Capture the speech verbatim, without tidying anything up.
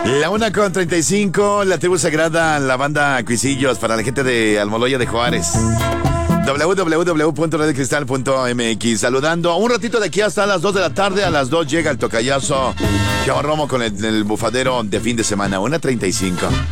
La una con treinta y cinco, la tribu sagrada, la banda Cuisillos para la gente de Almoloya de Juárez. doble u doble u doble u punto red cristal punto m x. Saludando un ratito de aquí hasta las dos de la tarde. A las dos llega el tocayazo Chavo Romo con el, el bufadero de fin de semana. una treinta y cinco.